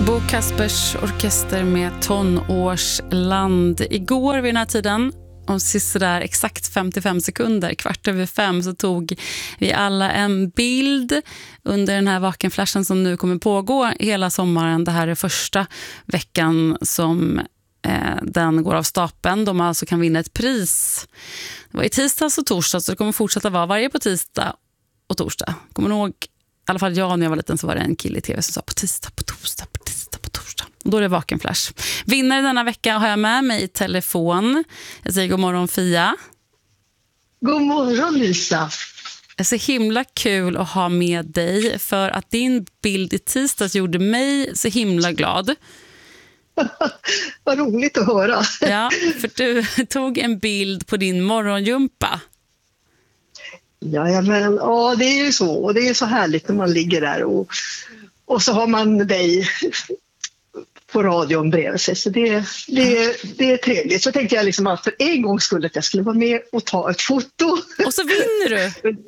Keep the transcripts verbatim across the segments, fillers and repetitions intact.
Bo Kaspers orkester med Tonårsland. Igår vid den här tiden, om sådär exakt femtiofem sekunder, kvart över fem, så tog vi alla en bild under den här vakenflashen som nu kommer pågå hela sommaren. Det här är första veckan som eh, den går av stapeln. De alltså kan vinna ett pris. Det var i tisdags och torsdag, så det kommer fortsätta vara varje på tisdag och torsdag. Kommer ni ihåg? I alla fall jag när jag var liten så var det en kille i tv som sa på tisdag, på torsdag, på tisdag, på torsdag. Och då är det vakenflash. Vinnare denna vecka har jag med mig i telefon. Jag säger god morgon Fia. God morgon Lisa. Det är så himla kul att ha med dig för att din bild i tisdags gjorde mig så himla glad. Vad roligt att höra. Ja, för du tog en bild på din morgonjumpa. Ja, men ja, det är ju så. Och det är så härligt när man ligger där och, och så har man dig på radion bredvid sig. Så det, det, det är trevligt. Så tänkte jag liksom att för en gång skulle att jag skulle vara med och ta ett foto. Och så vinner du.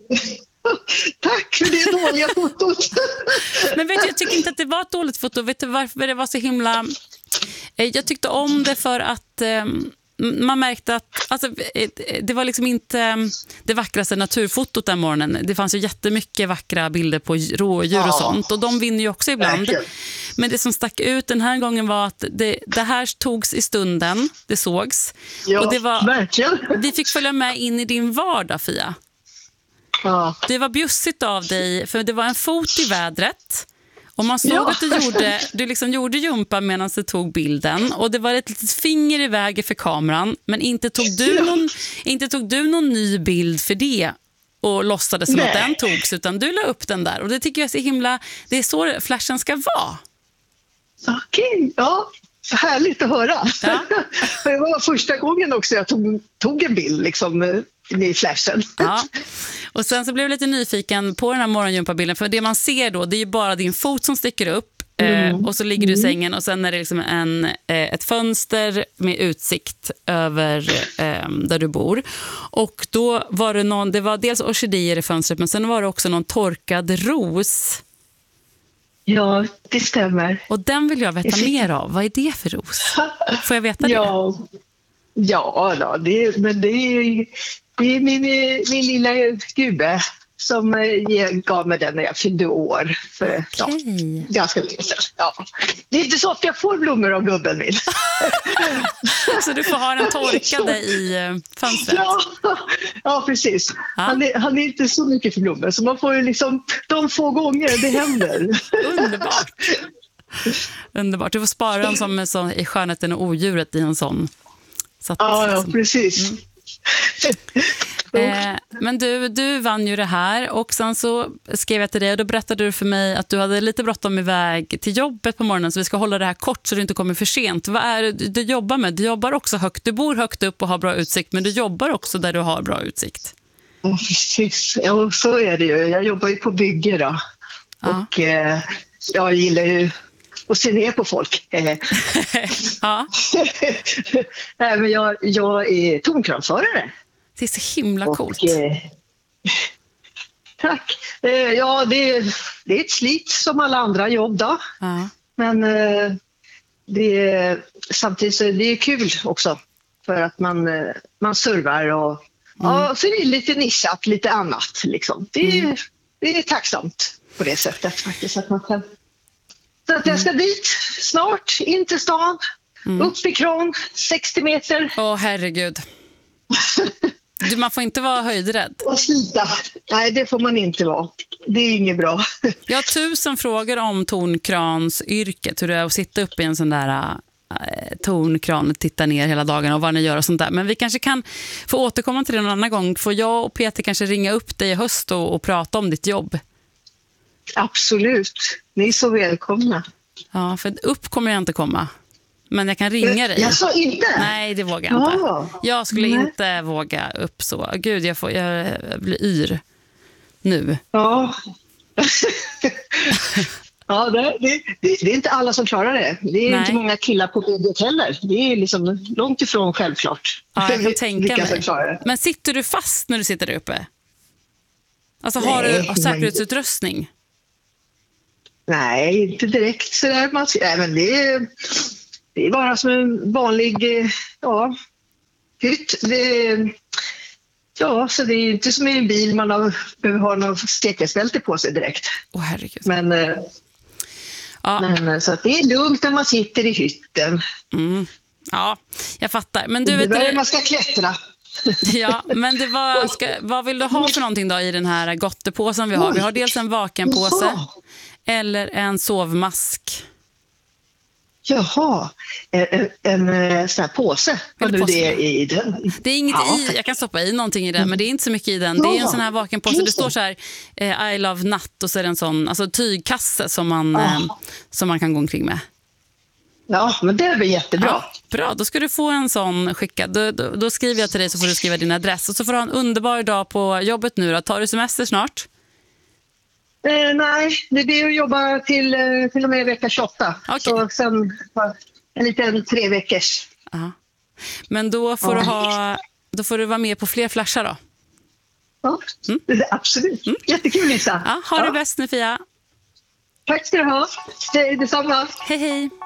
Tack för det dåliga fotot. Men vet du, jag tycker inte att det var ett dåligt foto. Vet du varför det var så himla... Jag tyckte om det för att... Man märkte att alltså, det var liksom inte det vackraste naturfotot den morgonen. Det fanns ju jättemycket vackra bilder på rådjur och ja. sånt. Och de vinner ju också ibland. Verkligen. Men det som stack ut den här gången var att det, det här togs i stunden. Det sågs. Ja, och det var, verkligen. Vi fick följa med in i din vardag, Fia. Ja. Det var bjussigt av dig, för det var en fot i vädret. Och man såg ja. att du gjorde, du liksom gjorde jumpa medan du tog bilden. Och det var ett litet finger i vägen för kameran. Men inte tog du någon, inte tog du någon ny bild för det. Och låtsades som Nej. att den togs. Utan du la upp den där. Och det tycker jag är så himla... Det är så flashen ska vara. Okej, okay, ja. Härligt att höra. Ja. Det var första gången också jag tog, tog en bild liksom, i flashen. Ja. Och sen så blev jag lite nyfiken på den här morgonjumpabilden. För det man ser då, det är ju bara din fot som sticker upp. Mm. Eh, och så ligger du i sängen och sen är det liksom en, eh, ett fönster med utsikt över eh, där du bor. Och då var det någon, det var dels orkidéer i fönstret, men sen var det också någon torkad ros. Ja, det stämmer. Och den vill jag veta mer av. Vad är det för ros? Får jag veta ja, det? Ja, då, det, men det är, det är min, min lilla gubbe som gav mig den när jag fyllde år. För, okay. ja, ganska länge sedan. Ja. Det är inte så att jag får blommor av gubben min. Så du får ha den torkade i fönstret? Ja, ja precis. Ja. Han, är, han är inte så mycket för blommor. Så man får ju liksom de få gånger det händer. Underbart. Underbart. Du får spara den som, som i skönheten och odjuret i en sån. Så att, ja, ja, precis. Mm. Eh, men du, du vann ju det här och sen så skrev jag till dig och då berättade du för mig att du hade lite bråttom iväg till jobbet på morgonen, så vi ska hålla det här kort så du inte kommer för sent. Vad är det du jobbar med? Du jobbar också högt, du bor högt upp och har bra utsikt, men du jobbar också där du har bra utsikt. Ja, precis. Ja, så är det ju. Jag jobbar ju på bygge då. Ja. Och eh, jag gillar ju och se ner på folk. Ja. Nej, men jag, jag är tonkranförare. Det är så himla coolt. Och, eh, tack. Eh, ja, det, det är ett slit som alla andra jobb då. Ja. Men eh, det är, samtidigt så det är kul också. För att man, eh, man servar och mm. ja, så är det lite nischat, lite annat. Liksom. Det, är, mm. det är tacksamt på det sättet faktiskt. Att man kan... Så att jag ska dit snart, in till stan, mm. upp i kran, sextio meter. Åh, oh, herregud. Du, man får inte vara höjdrädd. Och slita. Nej, det får man inte vara. Det är inget bra. Jag har tusen frågor om tonkransyrket. Hur det är att sitta upp i en sån där äh, tonkran och titta ner hela dagen och vad ni gör och sånt där. Men vi kanske kan få återkomma till det någon annan gång. Får jag och Peter kanske ringa upp dig i höst och, och prata om ditt jobb? Absolut. Ni är så välkomna. Ja, för upp kommer jag inte komma. Men jag kan ringa dig. Jag sa inte. Nej, det vågar jag inte. Ja. Jag skulle Nej. inte våga upp så. Gud, jag, får, jag blir yr nu. Ja. Ja, det, det, det är inte alla som klarar det. Det är Nej. inte många killar på bygget heller. Det är liksom långt ifrån självklart. Ja, jag kan tänka mig. Men sitter du fast när du sitter där uppe? Alltså, har Nej, du säkerhetsutrustning? Nej, inte direkt sådär. Man, nej, men det, är, det är bara som en vanlig eh, ja, hytt. Det, ja, så det är inte som i en bil man har, behöver ha någon säkerhetsbälte på sig direkt. Åh, herregud. Men, eh, Ja. men så att det är lugnt när man sitter i hytten. Mm. Ja, jag fattar. Men du Det vet är där det, man ska klättra. ja, men det var, ska, vad vill du ha för någonting då i den här gottepåsen vi har? Vi har dels en vakenpåse Jaha. eller en sovmask. Jaha, en, en, en sån här påse. Har du påse. det i den? Det är inget Ja. i, jag kan stoppa i någonting i den, men det är inte så mycket i den. Det är en sån här vakenpåse, det står så här eh, I love natt och så är det en sån alltså, tygkasse som man, eh, som man kan gå omkring med. Ja, men det blir jättebra. Ja, bra, då ska du få en sån skickad. Då, då, då skriver jag till dig så får du skriva din adress. Och så får du ha en underbar dag på jobbet nu då. Tar du semester snart? Eh, nej, det blir att jobba till, eh, till och med vecka tjugoåtta. Okej. Så sen en liten tre veckors. Ja. Men då får, Ja. du ha, då får du vara med på fler flashar då. Ja, det är absolut. Jättekul, Lisa. Ja, ha det bäst nu, Fia. Tack ska du ha. Det är detsamma. Hej, hej.